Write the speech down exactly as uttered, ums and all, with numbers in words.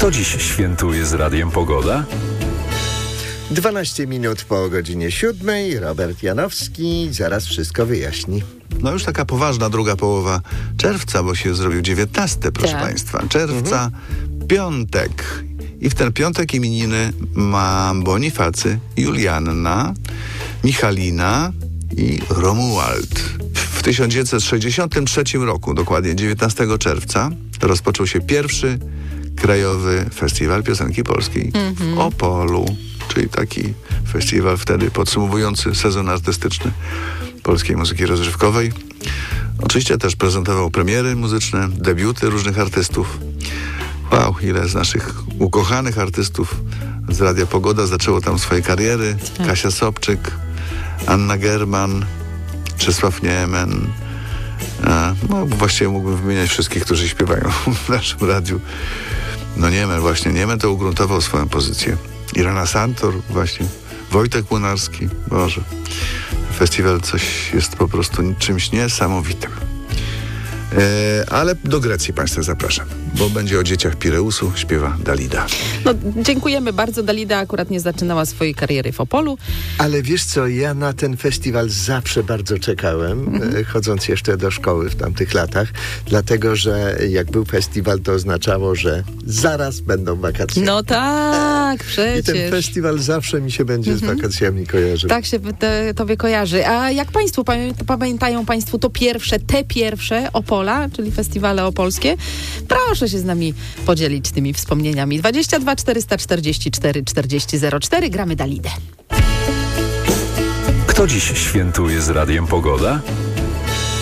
Kto dziś świętuje z Radiem Pogoda? dwanaście minut po godzinie siódmej. Robert Janowski zaraz wszystko wyjaśni. No już taka poważna druga połowa czerwca, bo się zrobił dziewiętnasty, proszę Tak. Państwa. Czerwca, piątek. I w ten piątek imieniny ma Bonifacy, Julianna, Michalina i Romuald. W tysiąc dziewięćset sześćdziesiątym trzecim roku, dokładnie dziewiętnastego czerwca, rozpoczął się pierwszy krajowy festiwal piosenki polskiej w Opolu, czyli taki festiwal wtedy podsumowujący sezon artystyczny polskiej muzyki rozrywkowej. Oczywiście też prezentował premiery muzyczne, debiuty różnych artystów. Wow, ile z naszych ukochanych artystów z Radia Pogoda zaczęło tam swoje kariery. Kasia Sobczyk, Anna German, Czesław Niemen. A, no, właściwie mógłbym wymieniać wszystkich, którzy śpiewają w naszym radiu. No Niemen, właśnie Niemen to ugruntował swoją pozycję. Irena Santor, właśnie. Wojtek Młynarski. Boże. Festiwal coś jest po prostu czymś niesamowitym. E, ale do Grecji Państwa zapraszam, bo będzie o dzieciach Pireusu, śpiewa Dalida. No, dziękujemy bardzo. Dalida akurat nie zaczynała swojej kariery w Opolu. Ale wiesz co, ja na ten festiwal zawsze bardzo czekałem, Mhm. e, chodząc jeszcze do szkoły w tamtych latach, dlatego że jak był festiwal, to oznaczało, że zaraz będą wakacje. No tak, I przecież. ten festiwal zawsze mi się będzie z wakacjami kojarzył. Tak się te, tobie kojarzy. A jak Państwo pamię- pamiętają Państwo to pierwsze, te pierwsze Opola, czyli festiwale opolskie? Proszę się z nami podzielić tymi wspomnieniami. dwadzieścia dwa czterysta czterdzieści cztery czterdzieści zero cztery. Gramy Dalidę. Kto dziś świętuje z Radiem Pogoda?